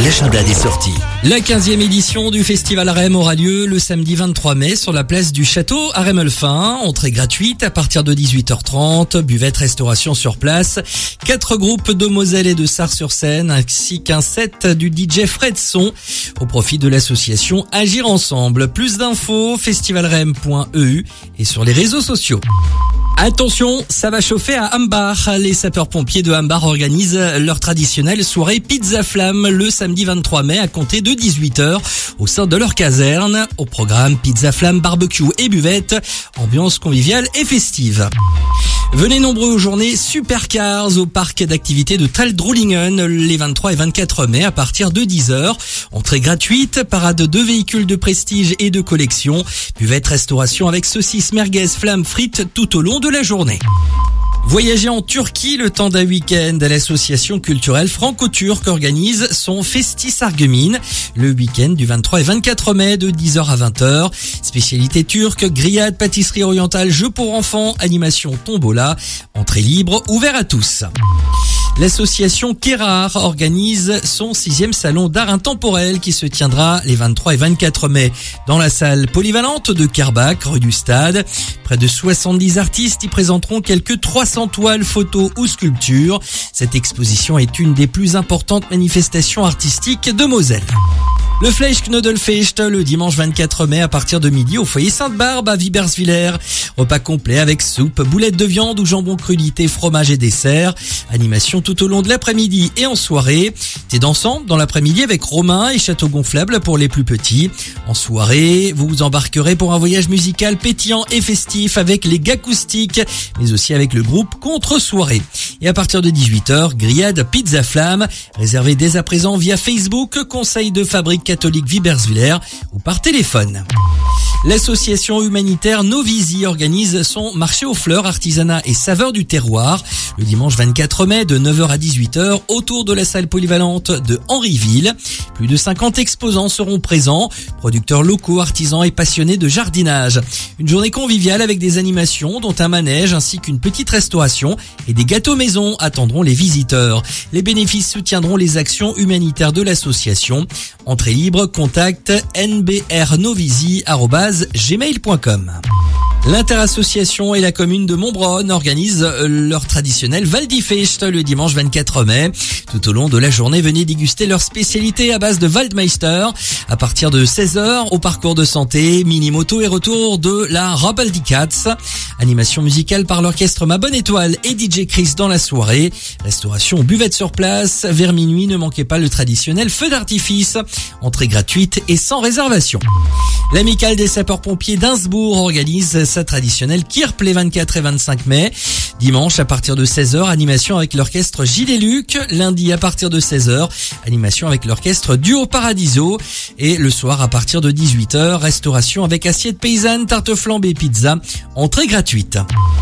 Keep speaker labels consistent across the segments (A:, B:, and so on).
A: l'agenda des sorties.
B: La 15e édition du Festival Arem aura lieu le samedi 23 mai sur la place du Château à Rémelfin. Entrée gratuite à partir de 18h30, buvette, restauration sur place. 4 groupes de Moselle et de Sars-sur-Seine ainsi qu'un set du DJ Fred Son au profit de l'association Agir Ensemble. Plus d'infos, festivalrem.eu et sur les réseaux sociaux. Attention, ça va chauffer à Hambar. Les sapeurs-pompiers de Hambar organisent leur traditionnelle soirée Pizza Flamme le samedi 23 mai à compter de 18h au sein de leur caserne. Au programme Pizza Flamme, barbecue et buvette, ambiance conviviale et festive. Venez nombreux aux journées Supercars au parc d'activités de Traldrullingen les 23 et 24 mai à partir de 10h. Entrée gratuite, parade de véhicules de prestige et de collection, buvette, restauration avec saucisses, merguez, flammes, frites tout au long de la journée. Voyager en Turquie le temps d'un week-end. L'association culturelle franco-turque organise son Festis Argemine le week-end du 23 et 24 mai de 10h à 20h. Spécialité turque, grillade, pâtisserie orientale, jeux pour enfants, animation tombola, entrée libre, ouvert à tous. L'association Kérar organise son 6e salon d'art intemporel qui se tiendra les 23 et 24 mai dans la salle polyvalente de Kerbach, rue du Stade. Près de 70 artistes y présenteront quelques 300 toiles, photos ou sculptures. Cette exposition est une des plus importantes manifestations artistiques de Moselle. Le Fleischknödelfest le dimanche 24 mai à partir de midi au foyer Sainte-Barbe à Wiberswiller. Repas complet avec soupe, boulettes de viande ou jambon crudité, fromage et dessert. Animation tout au long de l'après-midi et en soirée. Thé dansant dans l'après-midi avec Romain et château gonflable pour les plus petits. En soirée, vous vous embarquerez pour un voyage musical pétillant et festif avec les Gacoustiques, mais aussi avec le groupe Contre-Soirée. Et à partir de 18h, grillade Pizza Flamme, réservée dès à présent via Facebook, Conseil de Fabrique catholique Wiberswiller ou par téléphone. L'association humanitaire Novisi organise son marché aux fleurs, artisanat et saveurs du terroir le dimanche 24 mai de 9h à 18h autour de la salle polyvalente de Henryville. Plus de 50 exposants seront présents, producteurs locaux, artisans et passionnés de jardinage. Une journée conviviale avec des animations dont un manège ainsi qu'une petite restauration et des gâteaux maison attendront les visiteurs. Les bénéfices soutiendront les actions humanitaires de l'association. Entrée libre, contact nbrnovisi@gmail.com. L'Interassociation et la commune de Montbronn organisent leur traditionnel Waldifest le dimanche 24 mai. Tout au long de la journée, venez déguster leur spécialité à base de Waldmeister. À partir de 16h, au parcours de santé, mini-moto et retour de la Rabaldicats. Animation musicale par l'orchestre Ma Bonne Étoile et DJ Chris dans la soirée. Restauration buvette sur place. Vers minuit, ne manquez pas le traditionnel feu d'artifice. Entrée gratuite et sans réservation. L'amicale des sapeurs-pompiers d'Innsbruck organise sa traditionnelle Kirp les 24 et 25 mai. Dimanche à partir de 16h, animation avec l'orchestre Gilles et Luc. Lundi à partir de 16h, animation avec l'orchestre Duo Paradiso. Et le soir à partir de 18h, restauration avec assiette paysanne, tarte flambée, pizza. Entrée gratuite.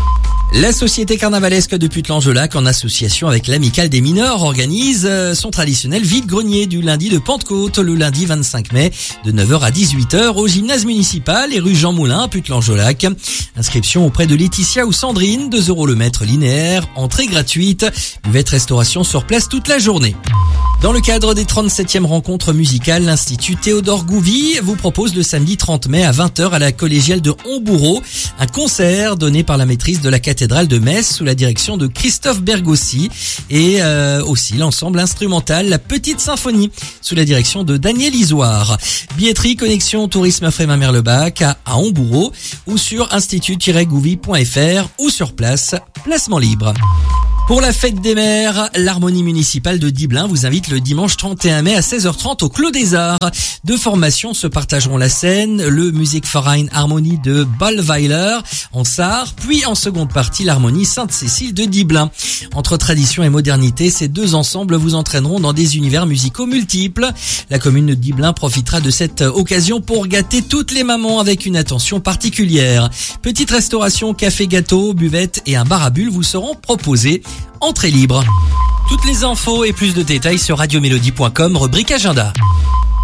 B: La Société carnavalesque de Putelange-Lac, en association avec l'Amicale des mineurs, organise son traditionnel vide-grenier du lundi de Pentecôte, le lundi 25 mai, de 9h à 18h au gymnase municipal et rue Jean Moulin à Putelange-Lac. Inscription auprès de Laetitia ou Sandrine, 2 € le mètre linéaire, entrée gratuite, buvette, restauration sur place toute la journée. Dans le cadre des 37e rencontres musicales, l'Institut Théodore Gouvy vous propose le samedi 30 mai à 20h à la collégiale de Hombourg un concert donné par la maîtrise de la cathédrale de Metz sous la direction de Christophe Bergossi et aussi l'ensemble instrumental La Petite Symphonie sous la direction de Daniel Isoire. Billetterie, connexion, tourisme Frémin-Merlebac à Hombourg ou sur institut-gouvy.fr ou sur place, placement libre. Pour la fête des mères, l'harmonie municipale de Diblin vous invite le dimanche 31 mai à 16h30 au Clos des Arts. 2 formations se partageront la scène, le Musikverein Harmonie de Ballweiler en Sarre, puis en seconde partie l'harmonie Sainte-Cécile de Diblin. Entre tradition et modernité, ces 2 ensembles vous entraîneront dans des univers musicaux multiples. La commune de Diblin profitera de cette occasion pour gâter toutes les mamans avec une attention particulière. Petite restauration, café, gâteau, buvette et un bar à bulles vous seront proposés. Entrée libre. Toutes les infos et plus de détails sur radiomélodie.com, rubrique agenda.